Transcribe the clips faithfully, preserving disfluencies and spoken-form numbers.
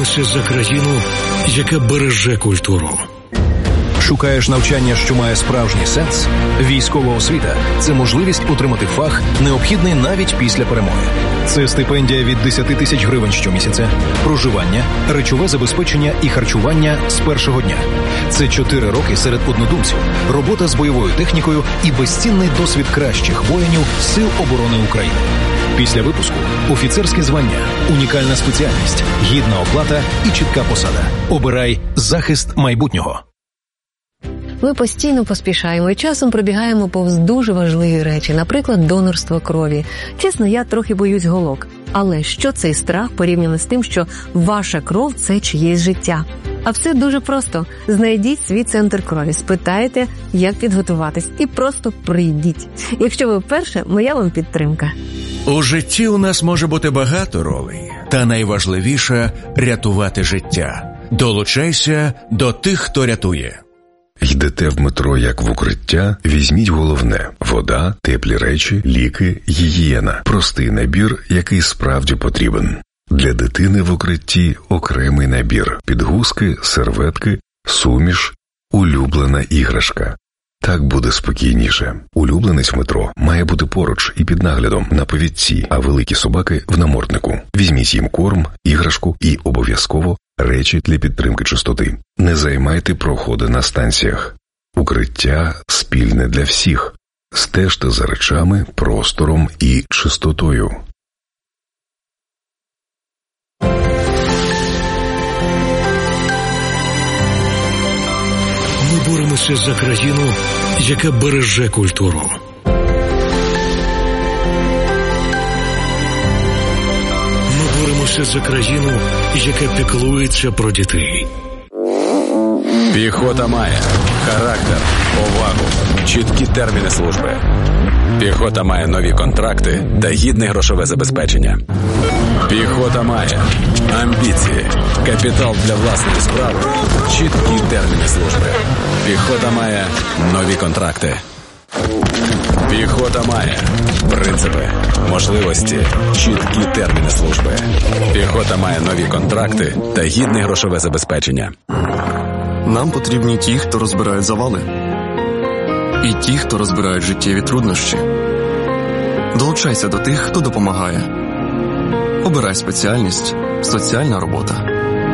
боремося за країну, яка береже культуру. Шукаєш навчання, що має справжній сенс? Військова освіта – це можливість отримати фах, необхідний навіть після перемоги. Це стипендія від десять тисяч гривень щомісяця, проживання, речове забезпечення і харчування з першого дня. Це чотири роки серед однодумців, робота з бойовою технікою і безцінний досвід кращих воїнів Сил оборони України. Після випуску – офіцерське звання, унікальна спеціальність, гідна оплата і чітка посада. Обирай захист майбутнього. Ми постійно поспішаємо і часом пробігаємо повз дуже важливі речі, наприклад, донорство крові. Чесно, я трохи боюсь голок. Але що цей страх порівняно з тим, що ваша кров – це чиєсь життя? А все дуже просто. Знайдіть свій центр крові, спитайте, як підготуватись, і просто прийдіть. Якщо ви вперше, моя вам підтримка. У житті у нас може бути багато ролей, та найважливіше – рятувати життя. Долучайся до тих, хто рятує. Йдете в метро як в укриття, візьміть головне – вода, теплі речі, ліки, гігієна. Простий набір, який справді потрібен. Для дитини в укритті окремий набір – підгузки, серветки, суміш, улюблена іграшка. Так буде спокійніше. Улюбленець в метро має бути поруч і під наглядом на повідці, а великі собаки – в наморднику. Візьміть їм корм, іграшку і обов'язково речі для підтримки чистоти. Не займайте проходи на станціях. Укриття спільне для всіх. Стежте за речами, простором і чистотою. Ми боремося за країну, яка береже культуру. Ми боремося за країну, яка піклується про дітей. Піхота має характер, повагу, чіткі терміни служби. Піхота має нові контракти та гідне грошове забезпечення. Піхота має амбіції, капітал для власної справи, чіткі терміни служби. Піхота має нові контракти. Піхота має принципи, можливості, чіткі терміни служби. Піхота має нові контракти та гідне грошове забезпечення. Нам потрібні ті, хто розбирають завали. І ті, хто розбирають життєві труднощі. Долучайся до тих, хто допомагає. Обирай спеціальність «Соціальна робота».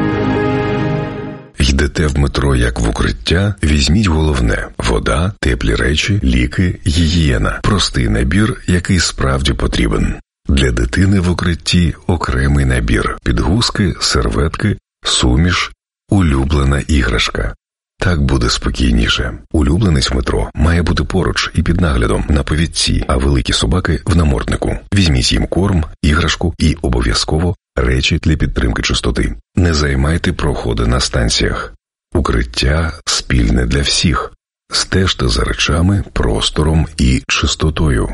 Йдете в метро як в укриття, візьміть головне – вода, теплі речі, ліки, гігієна. Простий набір, який справді потрібен. Для дитини в укритті окремий набір – підгузки, серветки, суміш, улюблена іграшка. Так буде спокійніше. Улюбленець в метро має бути поруч і під наглядом на повідці, а великі собаки – в наморднику. Візьміть їм корм, іграшку і обов'язково речі для підтримки чистоти. Не займайте проходи на станціях. Укриття спільне для всіх. Стежте за речами, простором і чистотою.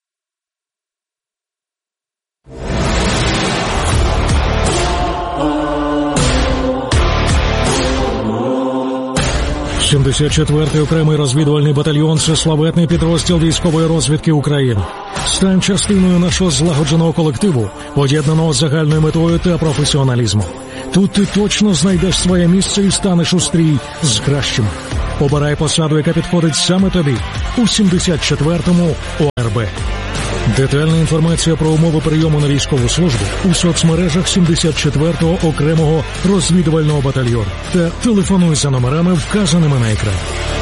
сімдесят четвертий окремий розвідувальний батальйон – це славетний підрозділ військової розвідки України. Стань частиною нашого злагодженого колективу, поєднаного з загальною метою та професіоналізмом. Тут ти точно знайдеш своє місце і станеш у стрій з кращими. Обирай посаду, яка підходить саме тобі у сімдесят четвертому О Р Б. Детальна інформація про умови прийому на військову службу у соцмережах сімдесят четвертого окремого розвідувального батальйону та телефонуй за номерами, вказаними на екрані.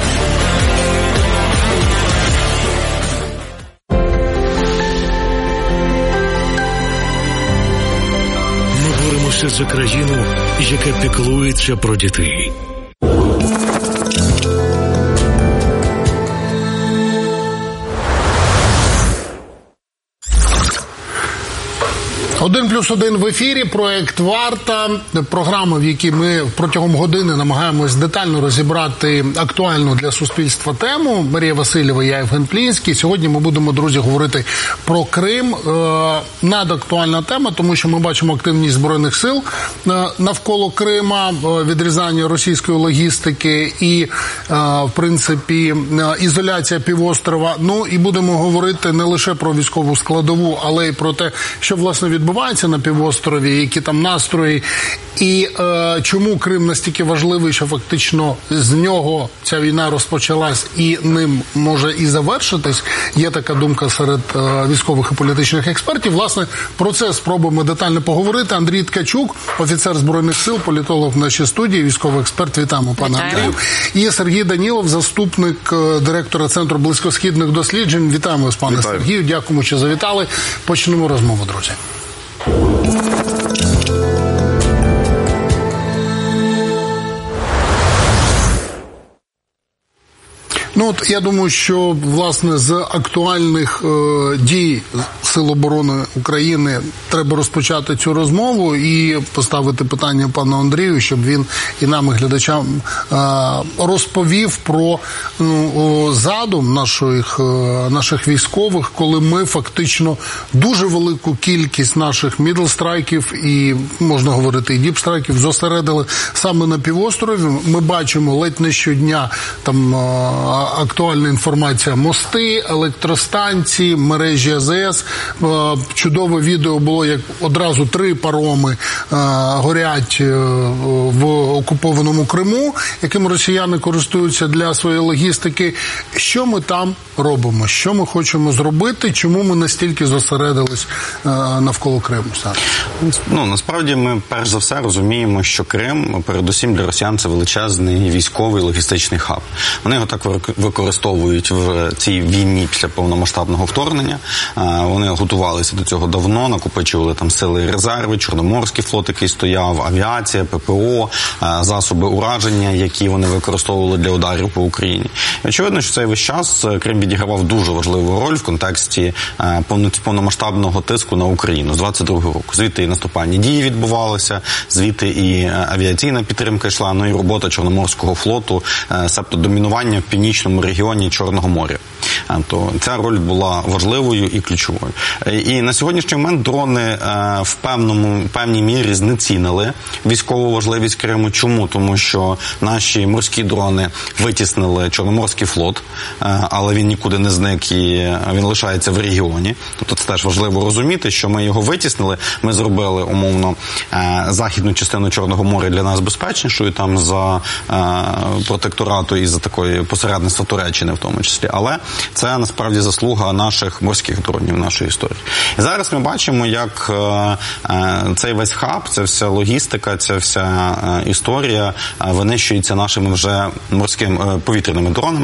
Ми боремося за країну, яка піклується про дітей. Один плюс один в ефірі, проект «Варта», програма, в якій ми протягом години намагаємось детально розібрати актуальну для суспільства тему. Марія Васильєва, я Євген Плінський. Сьогодні ми будемо, друзі, говорити про Крим. Надактуальна тема, тому що ми бачимо активність Збройних сил навколо Крима, відрізання російської логістики і, в принципі, ізоляція півострова. Ну і будемо говорити не лише про військову складову, але й про те, що, власне, відбувається відбувається на півострові, які там настрої, і е, чому Крим настільки важливий, що фактично з нього ця війна розпочалась і ним може і завершитись. Є така думка серед е, військових і політичних експертів. Власне, про це спробуємо детально поговорити. Андрій Ткачук, офіцер Збройних сил, політолог в нашій студії, військовий експерт. Вітаємо, пане Андрію. І Сергій Данілов, заступник директора Центру близькосхідних досліджень. Вітаємо вас, пане Вітаю. Сергію. Дякуємо, що завітали. Почнемо розмову, друзі. Ну, от, я думаю, що, власне, з актуальних е, дій Сил оборони України треба розпочати цю розмову і поставити питання пану Андрію, щоб він і нам, і глядачам е, розповів про ну, задум наших, е, наших військових, коли ми фактично дуже велику кількість наших мідлстрайків і, можна говорити, і діпстрайків зосередили саме на півострові. Ми бачимо ледь не щодня там е, актуальна інформація: мости, електростанції, мережі АЗС. Чудове відео було, як одразу три пароми горять в окупованому Криму, яким росіяни користуються для своєї логістики. Що ми там робимо? Що ми хочемо зробити? Чому ми настільки зосередились навколо Криму? Ну, насправді ми перш за все розуміємо, що Крим, передусім для росіян, це величезний військовий логістичний хаб. Вони його так використовують в цій війні після повномасштабного вторгнення. Вони готувалися до цього давно, накопичували там сили і резерви, Чорноморський флот, який стояв, авіація, ППО, засоби ураження, які вони використовували для ударів по Україні. І очевидно, що цей весь час Крим відігравав дуже важливу роль в контексті повномасштабного тиску на Україну з двадцять другого року. Звідти і наступальні дії відбувалися, звідти і авіаційна підтримка йшла, ну і робота Чорноморського флоту, себто домінування в північному регіоні Чорного моря. То ця роль була важливою і ключовою. І на сьогоднішній момент дрони в певному, певній мірі знецінили військову важливість Криму. Чому? Тому що наші морські дрони витіснили Чорноморський флот, але він нікуди не зник і він лишається в регіоні. Тобто це теж важливо розуміти, що ми його витіснили, ми зробили, умовно, західну частину Чорного моря для нас безпечнішою, там за протекторату і за такої посередництва Туреччини в тому числі. Але це насправді заслуга наших морських дронів, нашої історії. І зараз ми бачимо, як е, е, цей весь хаб, ця вся логістика, ця вся е, історія е, винищується нашими вже морськими е, повітряними дронами.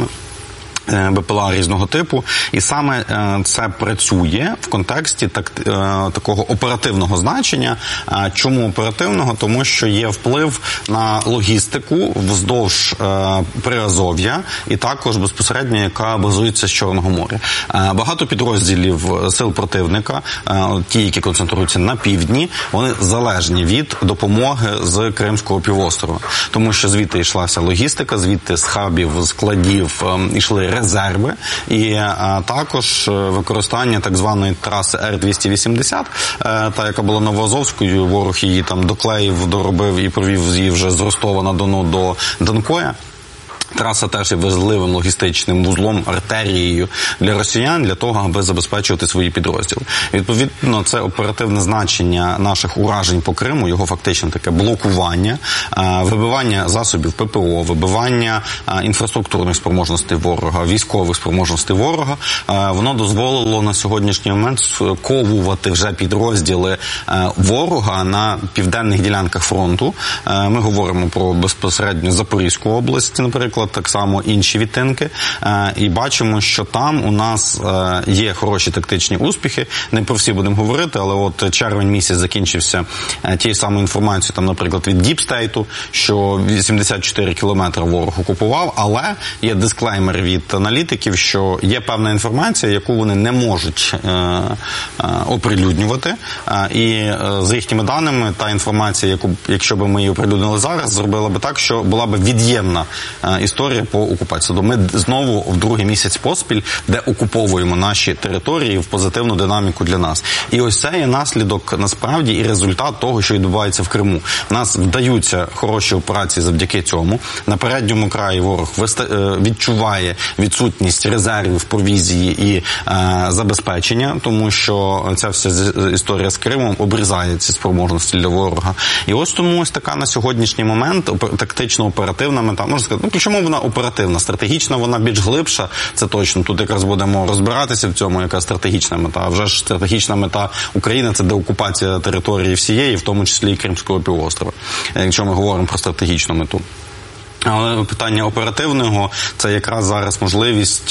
БПЛА різного типу, і саме е, це працює в контексті так, е, такого оперативного значення. Е, чому оперативного? Тому що є вплив на логістику вздовж е, Приазов'я і також безпосередньо, яка базується з Чорного моря. Е, багато підрозділів сил противника, е, ті, які концентруються на півдні, вони залежні від допомоги з Кримського півострова, тому що звідти йшлася логістика, звідти з хабів, складів е, йшли резерви, і а, також використання так званої траси Р двісті вісімдесят, е, та, яка була Новоазовською, ворог її там доклеїв, доробив і провів її вже з Ростова-на-Дону до Данкоя. Траса теж є важливим логістичним вузлом, артерією для росіян, для того, аби забезпечувати свої підрозділи. Відповідно, це оперативне значення наших уражень по Криму, його фактично таке блокування, вибивання засобів ППО, вибивання інфраструктурних спроможностей ворога, військових спроможностей ворога, воно дозволило на сьогоднішній момент сковувати вже підрозділи ворога на південних ділянках фронту. Ми говоримо про безпосередньо Запорізьку область, наприклад, так само інші відтинки, і бачимо, що там у нас є хороші тактичні успіхи. Не про всі будемо говорити, але от червень місяць закінчився тією самою інформацією, там, наприклад, від Діпстейту, що вісімдесят чотири кілометри ворог окупував, але є дисклеймер від аналітиків, що є певна інформація, яку вони не можуть е, е, оприлюднювати, е, і е, з їхніми даними та інформація, яку, якщо б ми її оприлюднили зараз, зробила би так, що була б від'ємна е, історія по окупації. Тобто ми знову в другий місяць поспіль, де окуповуємо наші території в позитивну динаміку для нас. І ось це є наслідок, насправді, і результат того, що відбувається в Криму. У нас вдаються хороші операції завдяки цьому. На передньому краї ворог відчуває відсутність резервів, провізії і е, забезпечення, тому що ця вся історія з Кримом обрізає ці спроможності для ворога. І ось тому ось така на сьогоднішній момент тактично-оперативна мета. Можна сказати, ну чому вона оперативна? Стратегічна вона більш глибша, це точно. Тут якраз будемо розбиратися в цьому, яка стратегічна мета. А вже ж стратегічна мета України – це деокупація території всієї, в тому числі і Кримського півострова, якщо ми говоримо про стратегічну мету. Але питання оперативного – це якраз зараз можливість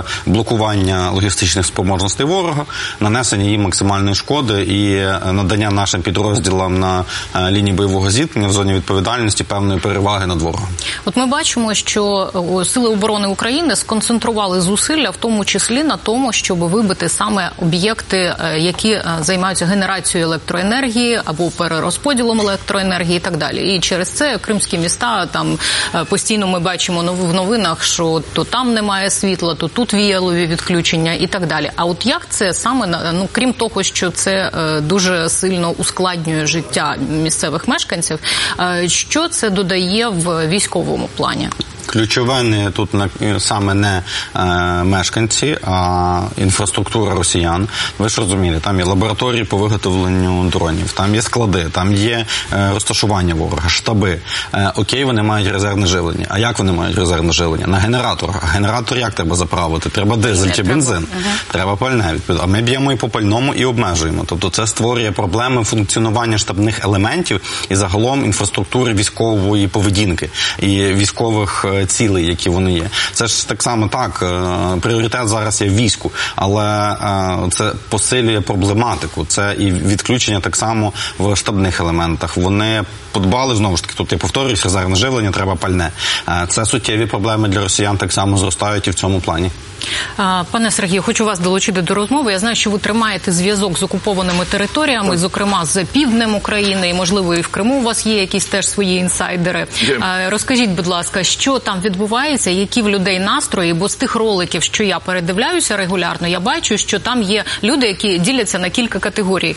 блокування логістичних спроможностей ворога, нанесення їм максимальної шкоди і надання нашим підрозділам на лінії бойового зіткнення в зоні відповідальності певної переваги над ворогом. От ми бачимо, що Сили оборони України сконцентрували зусилля, в тому числі на тому, щоб вибити саме об'єкти, які займаються генерацією електроенергії або перерозподілом електроенергії і так далі. І через це кримські міста там постійно ми бачимо в новинах, що то там немає світла, то тут віялові відключення і так далі. А от як це саме, ну крім того, що це дуже сильно ускладнює життя місцевих мешканців, що це додає в військовому плані? Ключове не тут саме не е, мешканці, а інфраструктура росіян. Ви ж розумієте, там є лабораторії по виготовленню дронів, там є склади, там є е, розташування ворога, штаби. Е, окей, вони мають резервне живлення. А як вони мають резервне живлення? На генераторах. А генератор як треба заправити? Треба дизель чи бензин? Угу. Треба пальне. А ми б'ємо і по пальному, і обмежуємо. Тобто це створює проблеми функціонування штабних елементів і загалом інфраструктури військової поведінки і військових цілей, які вони є. Це ж так само так, пріоритет зараз є в війську, але це посилює проблематику. Це і відключення так само в штабних елементах. Вони подбали, знову ж таки, тут я повторююсь, резервне живлення, треба пальне. Це суттєві проблеми для росіян так само зростають і в цьому плані. Пане Сергію, хочу вас долучити до розмови. Я знаю, що ви тримаєте зв'язок з окупованими територіями, зокрема з півднем України, і, можливо, і в Криму у вас є якісь теж свої інсайдери. Yeah. Розкажіть, будь ласка, що там відбувається, які в людей настрої, бо з тих роликів, що я передивляюся регулярно, я бачу, що там є люди, які діляться на кілька категорій.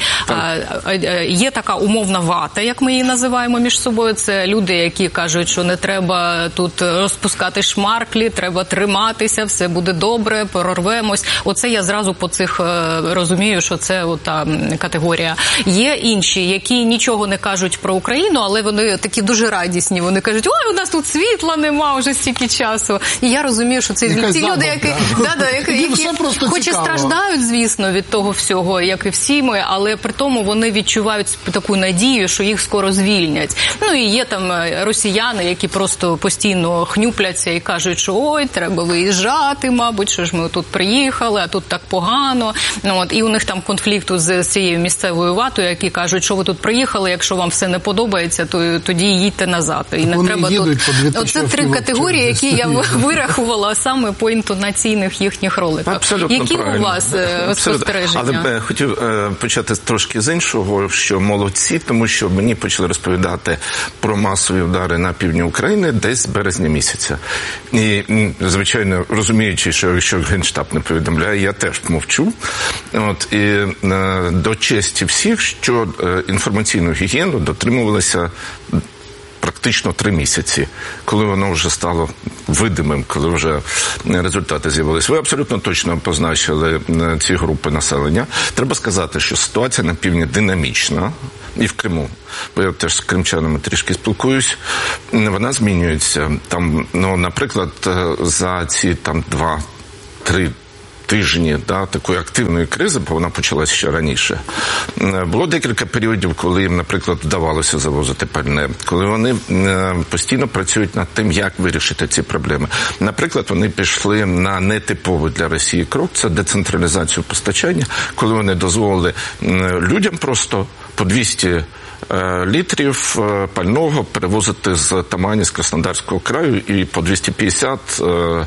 Yeah. Є така умовна вата, як ми її називаємо між собою, це люди, які кажуть, що не треба тут розпускати шмарклі, треба триматися, все буде добре. Добре, прорвемось. Оце я зразу по цих розумію, що це та категорія. Є інші, які нічого не кажуть про Україну, але вони такі дуже радісні. Вони кажуть, ой, у нас тут світла нема вже стільки часу. І я розумію, що це ці люди, які, да, да, які, які хоч і страждають, звісно, від того всього, як і всі ми, але при тому вони відчувають таку надію, що їх скоро звільнять. Ну і є там росіяни, які просто постійно хнюпляться і кажуть, що ой, треба виїжджати, мабуть, що ж ми тут приїхали, а тут так погано. Ну, от, і у них там конфлікту з цією місцевою ватою, які кажуть, що ви тут приїхали, якщо вам все не подобається, то тоді їдьте назад. І не треба тут. Оце три категорії, які я вирахувала саме по інтонаційних їхніх роликах. Абсолютно які правильно. У вас Абсолютно. спостереження? Але хотів е, почати трошки з іншого, що молодці, тому що мені почали розповідати про масові удари на півдні України десь з березня місяця. І, звичайно, розуміючи, що якщо Генштаб не повідомляє, я теж мовчу. От, і е, до честі всіх, що е, інформаційну гігієну дотримувалися практично три місяці, коли воно вже стало видимим, коли вже результати з'явилися. Ви абсолютно точно позначили ці групи населення. Треба сказати, що ситуація на півдні динамічна, і в Криму, бо я теж з кримчанами трішки спілкуюсь, вона змінюється. Там, ну, наприклад, за ці там два-три тижні, да, такої активної кризи, бо вона почалася ще раніше. Було декілька періодів, коли їм, наприклад, вдавалося завозити пальне, коли вони постійно працюють над тим, як вирішити ці проблеми. Наприклад, вони пішли на нетиповий для Росії крок, це децентралізацію постачання, коли вони дозволили людям просто по двісті літрів пального перевозити з Тамані, з Краснодарського краю, і по двісті п'ятдесят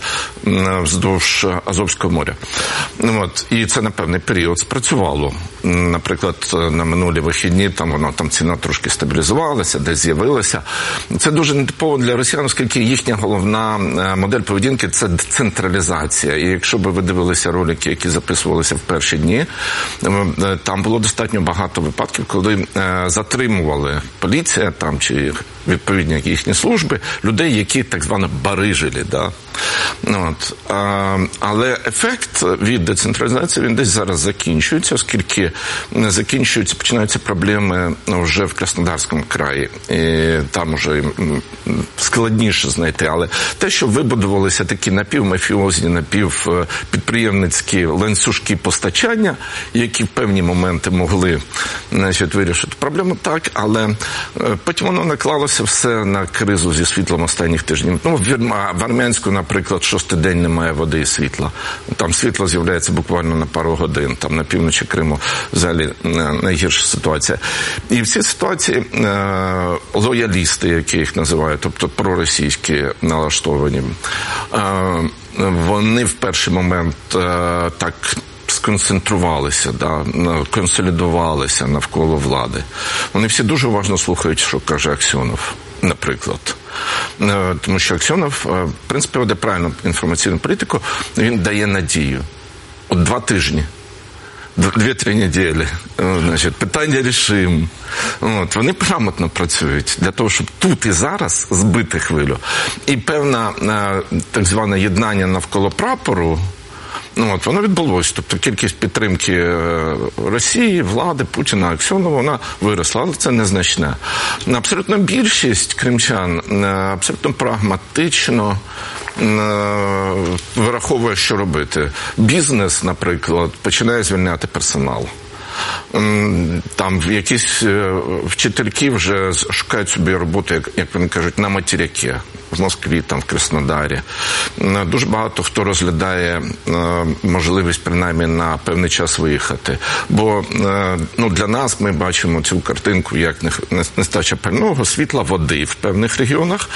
вздовж Азовського моря. От. І це на певний період спрацювало. Наприклад, на минулі вихідні там воно там ціна трошки стабілізувалася, десь з'явилася. Це дуже нетипово для росіян, оскільки їхня головна модель поведінки – це децентралізація. І якщо б ви дивилися ролики, які записувалися в перші дні, там було достатньо багато випадків, коли затримували поліція там чи відповідні їхні служби людей, які так звано барижили. Да? От. А, але ефект від децентралізації, він десь зараз закінчується, оскільки закінчуються, починаються проблеми вже в Краснодарському краї. І там вже складніше знайти. Але те, що вибудувалися такі напівмафіозні, напівпідприємницькі ланцюжки постачання, які в певні моменти могли, значить, вирішити проблему, так, але потім воно наклалося все на кризу зі світлом останніх тижнів. Ну, в Армянську, наприклад, шостий день немає води і світла. Там світло з'являється буквально на пару годин. Там на півночі Криму взагалі найгірша ситуація. І в цій ситуації е, лоялісти, які їх називають, тобто проросійські налаштовані, е, вони в перший момент е, так сконцентрувалися, да, консолідувалися навколо влади. Вони всі дуже уважно слухають, що каже Аксьонов, наприклад. Тому що Аксьонов, в принципі, веде правильну інформаційну політику, він дає надію. От два тижні, дві-три неділі, значить, питання рішимо. От, вони грамотно працюють для того, щоб тут і зараз збити хвилю. І певне так зване єднання навколо прапору, ну, от, воно відбулося. Тобто кількість підтримки Росії, влади, Путіна, Аксьонова, вона виросла, але це незначне. Абсолютно більшість кримчан абсолютно прагматично вираховує, що робити. Бізнес, наприклад, починає звільняти персонал. Там якісь вчительки вже шукають собі роботу, як, як вони кажуть, на материке. В Москві, там, в Краснодарі. Дуже багато хто розглядає можливість, принаймні, на певний час виїхати. Бо ну, для нас ми бачимо цю картинку як нестача пального, світла, води в певних регіонах,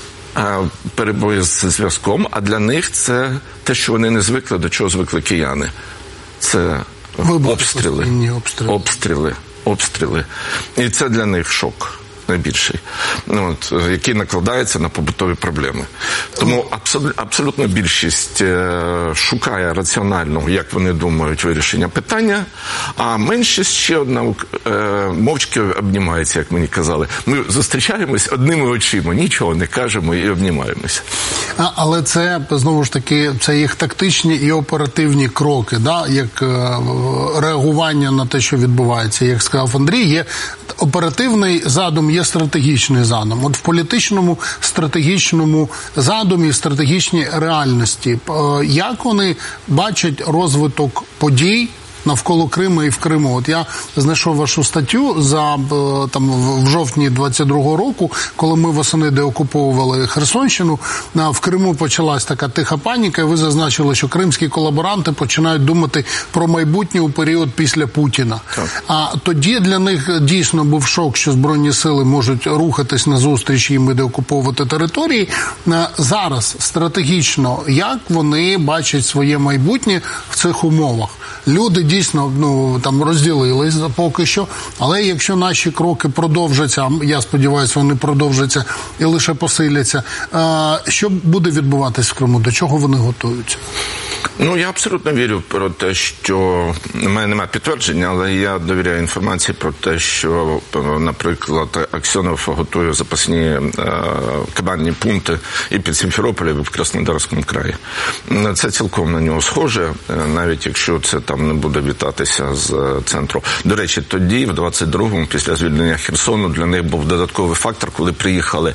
перебої з зв'язком, а для них це те, що вони не звикли, до чого звикли кияни. Це обстріли, обстріли, обстріли, обстріли. І це для них шок найбільший, ну, от, який накладається на побутові проблеми. Тому абсол, абсолютно більшість е, шукає раціонального, як вони думають, вирішення питання, а меншість ще одна е, мовчки обнімається, як мені казали. Ми зустрічаємось одними очима, нічого не кажемо і обнімаємося. А, але це, знову ж таки, це їх тактичні і оперативні кроки, да? Як е, реагування на те, що відбувається. Як сказав Андрій, є оперативний задум, є стратегічний задум. От в політичному стратегічному задумі, стратегічній реальності, як вони бачать розвиток подій навколо Криму і в Криму? От я знайшов вашу статтю за там в жовтні двадцять другого року, коли ми восени деокуповували Херсонщину. В Криму почалась така тиха паніка, і ви зазначили, що кримські колаборанти починають думати про майбутнє у період після Путіна. Так. А тоді для них дійсно був шок, що Збройні сили можуть рухатись на зустріч їм і деокуповувати території. Зараз стратегічно, як вони бачать своє майбутнє в цих умовах? Люди дійсно, ну, там розділились поки що, але якщо наші кроки продовжаться, я сподіваюся, вони продовжаться і лише посиляться, що буде відбуватись в Криму? До чого вони готуються? Ну, я абсолютно вірю про те, що у мене немає підтвердження, але я довіряю інформації про те, що, наприклад, Аксьонов готує запасні е, кабальні пункти і під Сімферополем, і в Краснодарському краї. Це цілком на нього схоже, навіть якщо це там не буде вітатися з центру. До речі, тоді, в двадцять другому, після звільнення Херсону, для них був додатковий фактор, коли приїхали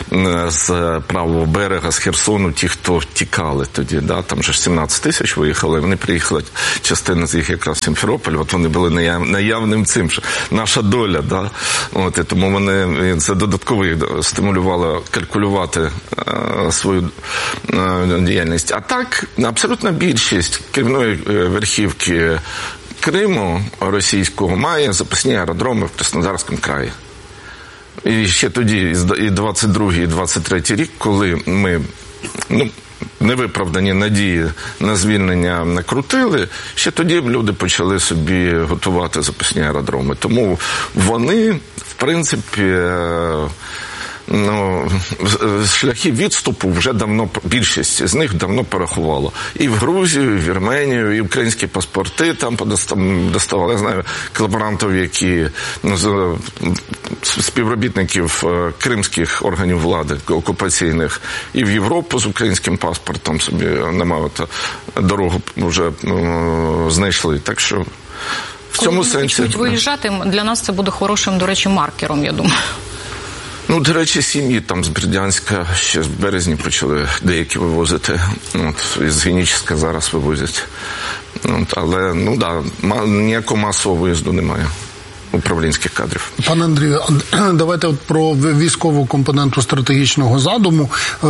з правого берега, з Херсону, ті, хто втікали тоді, да, там же сімнадцять тисяч виїхали, вони приїхали, частина з їх якраз в Сімферополь, от вони були наяв, наявним цим, що наша доля, да, от, і тому вони, це додатково їх стимулювало калькулювати а, свою а, діяльність. А так, абсолютна більшість керівної верхівки Криму російського має запасні аеродроми в Краснодарському краї. І ще тоді, і двадцять другий, і двадцять третій рік, коли ми, ну, невиправдані надії на звільнення накрутили, ще тоді люди почали собі готувати запасні аеродроми. Тому вони, в принципі, ну, шляхи відступу вже давно, більшість з них давно порахувало. І в Грузію, і в Вірменію, і українські паспорти там доставали. Я знаю колаборантів, які, ну, співробітників кримських органів влади окупаційних, і в Європу з українським паспортом собі намагато дорогу вже, ну, знайшли. Так що в цьому Коли сенсі... Коли виїжджати, для нас це буде хорошим, до речі, маркером, я думаю. Ну, до речі, сім'ї там з Бердянська ще в березні почали деякі вивозити. От, із Геніческа зараз вивозять. От, але, ну да, ніякого масового виїзду немає управлінських кадрів. Пане Андрію, давайте от про військову компоненту стратегічного задуму.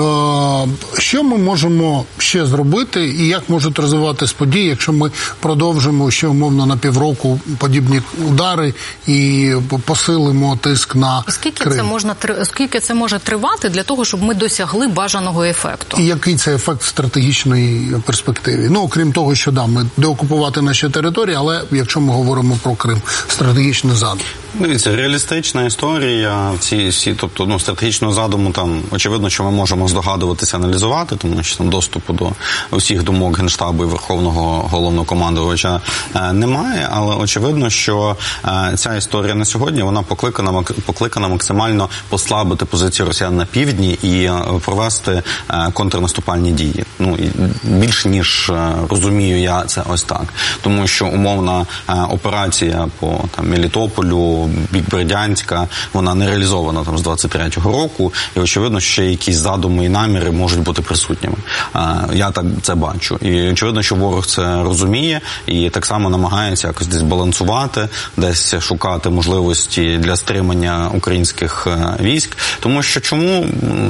Що ми можемо ще зробити і як можуть розвиватись події, якщо ми продовжимо ще умовно на півроку подібні удари і посилимо тиск на скільки Крим? Це можна, скільки це може тривати для того, щоб ми досягли бажаного ефекту? І який це ефект в стратегічній перспективі? Ну, окрім того, що да, ми деокупувати наші території, але якщо ми говоримо про Крим, стратегічний задум. Дивіться, реалістична історія, всі, всі, тобто, ну, стратегічного задуму там, очевидно, що ми можемо здогадуватися, аналізувати, тому що там доступу до усіх думок Генштабу і Верховного Головнокомандувача е, немає, але очевидно, що е, ця історія на сьогодні, вона покликана, покликана максимально послабити позицію росіян на півдні і е, провести е, контрнаступальні дії. Ну, і більш ніж е, розумію я це ось так. Тому що умовна е, операція по там, Мелітополю, бік Бердянська, вона не реалізована там з двадцять третього року, і очевидно, що ще якісь задуми і наміри можуть бути присутніми. Я так це бачу. І очевидно, що ворог це розуміє і так само намагається якось десь балансувати, десь шукати можливості для стримання українських військ. Тому що чому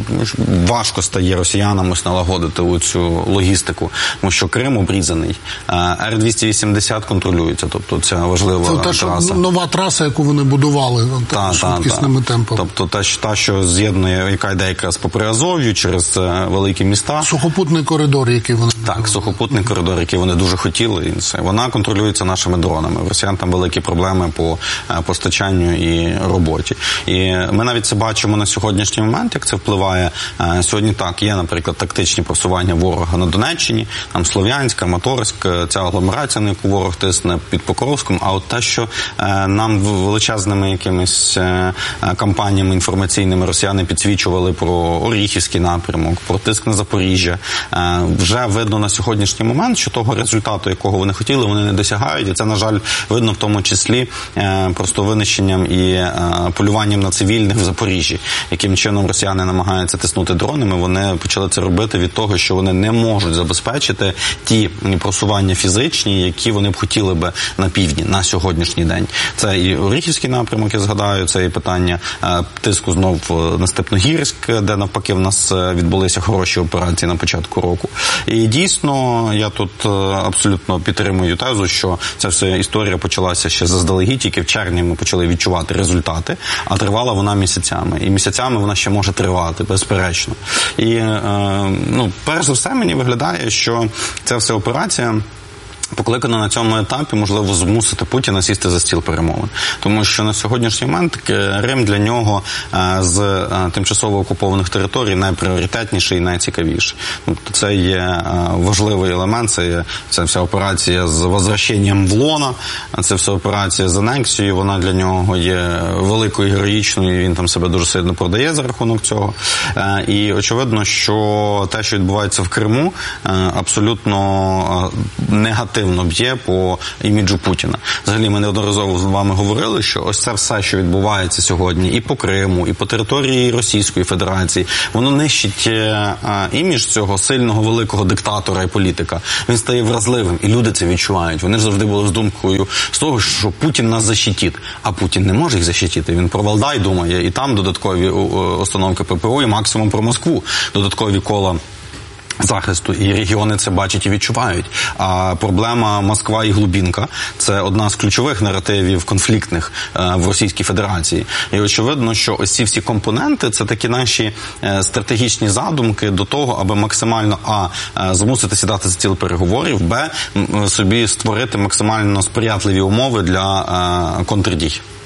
важко стає росіянам ось налагодити цю логістику? Тому що Крим обрізаний. Ер двісті вісімдесят контролюється, тобто це важлива це та, траса. Нова траса, яку вони будували та, швидкісними та, темпами. Тобто та, та, що з'єднує, яка йде якраз по Приазов'ю через е, великі міста. Сухопутний коридор, який вони... Так, сухопутний коридор, який вони дуже хотіли. І це. Вона контролюється нашими дронами. В росіян там великі проблеми по е, постачанню і роботі. І ми навіть це бачимо на сьогоднішній момент, як це впливає. Е, сьогодні так, є, наприклад, тактичні просування ворога на Донеччині, там Слов'янська, Моторськ, ця агломерація, на яку ворог тисне під Покровськом. А от те, що е, нам величезними якимись е, кампаніями інформаційними росіяни підсвічували про Оріхівський напрямок, про тиск на Запоріжжя. Е, вже видно на сьогоднішній момент, що того результату, якого вони хотіли, вони не досягають. І це, на жаль, видно в тому числі е, просто винищенням і е, полюванням на цивільних в Запоріжжі. Яким чином росіяни намагаються тиснути дронами, вони почали це робити від того, що вони не можуть забезпечити ті просування фізичні, які вони б хотіли би на півдні, на сьогоднішній день. Це і Оріхівський напрямок, я згадаю, це і питання е, тиску знов на Степногірськ, де навпаки в нас відбулися хороші операції на початку року. І дійсно, я тут е, абсолютно підтримую тезу, що ця вся історія почалася ще заздалегідь, тільки в червні ми почали відчувати результати, а тривала вона місяцями. І місяцями вона ще може тривати, безперечно. І, е, ну, перш за все, мені виглядає, що ця вся операція покликано на цьому етапі, можливо, змусити Путіна сісти за стіл перемовин. Тому що на сьогоднішній момент Крим для нього з тимчасово окупованих територій найпріоритетніший і найцікавіший. Це є важливий елемент, це є це вся операція з возвращенням в лона, це вся операція з анексією, вона для нього є великою, героїчною, і він там себе дуже сильно продає за рахунок цього. І очевидно, що те, що відбувається в Криму, абсолютно негативно б'є по іміджу Путіна. Взагалі, ми неодноразово з вами говорили, що ось це все, що відбувається сьогодні і по Криму, і по території Російської Федерації, воно нищить а, імідж цього сильного, великого диктатора і політика. Він стає вразливим, і люди це відчувають. Вони ж завжди були з думкою з того, що Путін нас защитить. А Путін не може їх защитити. Він про Валдай думає, і там додаткові установки ППО, і максимум про Москву. Додаткові кола захисту, і регіони це бачать і відчувають. А проблема Москва і глубинка – це одна з ключових наративів конфліктних е, в Російській Федерації. І очевидно, що ось ці всі компоненти – це такі наші е, стратегічні задумки до того, аби максимально а. Е, змусити сідати за стіл переговорів, б. М, собі створити максимально сприятливі умови для е, контрдій.